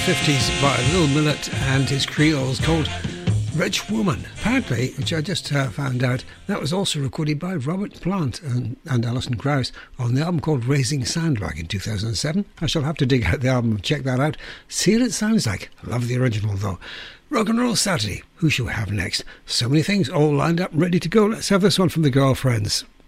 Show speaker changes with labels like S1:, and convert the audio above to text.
S1: 50s by Lil Millet and his Creoles called Rich Woman. Apparently, which I just found out, that was also recorded by Robert Plant and Alison Krauss on the album called Raising Sand back in 2007. I shall have to dig out the album and check that out. See what it sounds like. Love the original though. Rock and Roll Saturday. Who shall we have next? So many things all lined up, ready to go. Let's have this one from the Girlfriends.